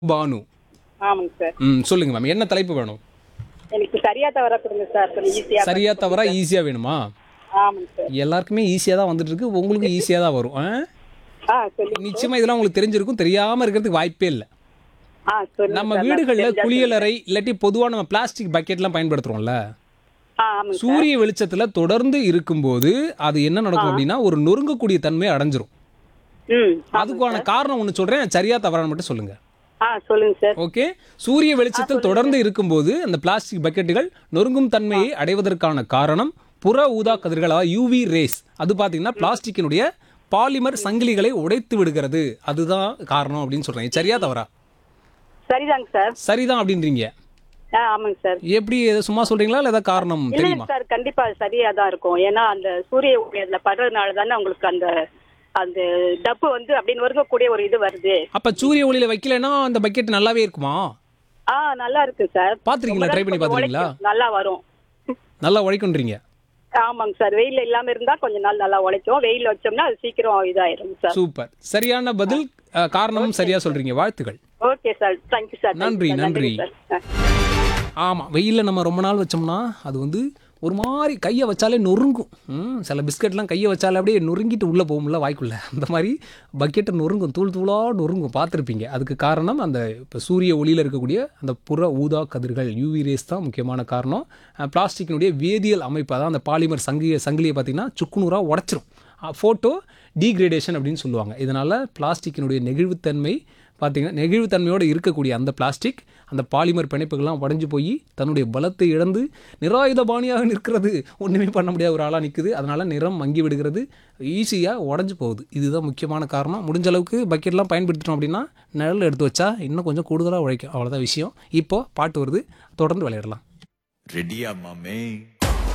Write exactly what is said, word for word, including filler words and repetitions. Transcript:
பானு. ஆமாங்க சார். ம் சொல்லுங்க மேம். என்ன தலைப்பு வேணும்? எனக்கு சரியா தவறா கொடுங்க சார். கொஞ்சம் ஈஸியா. சரியா தவறா ஈஸியா வேணுமா? ஆமாங்க சார். எல்லாருக்குமே ஈஸியா தான் வந்துட்டு இருக்கு. உங்களுக்கு ஈஸியா தான் வரும். ஆ? ஆ சொல்லுங்க. நிச்சயமா இதெல்லாம் உங்களுக்கு தெரிஞ்சிருக்கும். தெரியாம இருக்கிறதுக்கு வாய்ப்பே இல்ல. ஆ சொல்லுங்க. நம்ம சார். வீடுகள்ல தெரிஞ்சா குளியலறை இல்லாட்டி பொதுவா நம்ம பிளாஸ்டிக் பக்கெட்லாம் பயன்படுத்துறோம்ல. ஆ ஆமாங்க சார். சூரிய வெளிச்சத்துல தொடர்ந்து இருக்கும்போது அது என்ன நடக்கும் அப்படின்னா ஒரு நொறுங்கக்கூடிய தன்மை அடைஞ்சிரும். ம். அதுக்கான காரணம் ஒன்று சொல்றேன். சரியா தவறான்னு மட்டும் சொல்லுங்க. ஆ சொல்லுங்க சார். ஓகே. சூரிய வெளிச்சத்தில் தொடர்ந்து இருக்கும்போது அந்த பிளாஸ்டிக் பக்கெட்டுகள் நொறுங்கும் தன்மையை அடைவதற்கான காரணம் புற ஊதா கதிர்கள், அதாவது யூவி ரேஸ். அது பார்த்தீங்கன்னா பிளாஸ்டிக்கினுடைய பாலிமர் சங்கிலிகளை உடைத்து விடுகிறது. அதுதான் காரணம் அப்படின்னு சொல்றேன். சரியா தவறா? சரிதாங்க சார். சரிதான் அப்படின்றீங்க. ஆ ஆமாங்க சார். எப்படி எதை சும்மா சொல்றீங்களா இல்லை ஏதாவது காரணம் இல்ல தெரியுமா? சார், கண்டிப்பா சரியா தான் இருக்கும். ஏன்னா அந்த சூரிய ஒளி அதுல படுறதுனால தானே உங்களுக்கு அந்த அந்த டப்பு வந்து அப்படின்னு நொறுங்கக்கூடிய ஒரு இது வருது. அப்ப சூரிய ஒளியில வைக்கலைன்னா அந்த பக்கெட் நல்லாவே இருக்குமா? ஆ நல்லா இருக்கு சார். பாத்திருக்கீங்களா? ட்ரை பண்ணி பாத்திருக்கீங்களா? நல்லா வரும். நல்லா உழைக்குன்றீங்க. ஆமாங்க சார். வெயில்ல இல்லாம இருந்தா கொஞ்ச நாள் நல்லா உழைக்கும். வெயில்ல வச்சோம்னா அது சீக்கிரம் இதாயிரும் சார். சூப்பர். சரியான பதில். அஹ், காரணமும் சரியா சொல்றீங்க. வாழ்த்துக்கள். Okay sir. Thank you sir. நன்றி, நன்றி. ஆமா, வெயில்ல நம்ம ரொம்ப நாள் வச்சோம்னா அது வந்து ஒரு மாதிரி கையை வச்சாலே நொறுங்கும். ம், சில பிஸ்கெட்லாம் கையை வச்சாலே அப்படியே நொறுங்கிட்டு உள்ளே போகும்ல வாய்க்குள்ள. அந்த மாதிரி பக்கெட்டை நொறுங்கும், தூள் தூளாக நொறுங்கும். பார்த்துருப்பீங்க. அதுக்கு காரணம் அந்த இப்போ சூரிய ஒளியில் இருக்கக்கூடிய அந்த புற ஊதா கதிர்கள், யூவி ரேஸ் தான் முக்கியமான காரணம். பிளாஸ்டிக்கினுடைய வேதியியல் அமைப்பு, அதான் அந்த பாலிமர் சங்கிலியை சங்கிலியை பார்த்திங்கன்னா சுக்குநூறாக உடச்சிரும். ஃபோட்டோ டீக்ரேடேஷன் அப்படின்னு சொல்லுவாங்க. இதனால் பிளாஸ்டிக்கினுடைய நெகிழ்வுத்தன்மை பார்த்திங்கன்னா நெகிழ்வுத்தன்மையோடு இருக்கக்கூடிய அந்த பிளாஸ்டிக் அந்த பாலிமர் பிணைப்புகள்லாம் உடஞ்சி போய் தன்னுடைய பலத்தை இழந்து நிராயுதபாணியாக நிற்கிறது. ஒன்றுமே பண்ண முடியாத ஒரு ஆளாக நிற்குது. அதனால் நிறம் மங்கி விடுகிறது, ஈஸியாக உடஞ்சி போகுது. இதுதான் முக்கியமான காரணம். முடிஞ்ச அளவுக்கு பக்கெட்லாம் பயன்படுத்திட்டோம் அப்படின்னா நிழல் எடுத்து வச்சா இன்னும் கொஞ்சம் கூடுதலாக உழைக்கும். அவ்வளோதான் விஷயம். இப்போது பாட்டு வருது, தொடர்ந்து விளையாடலாம். ரெடியா மாமே?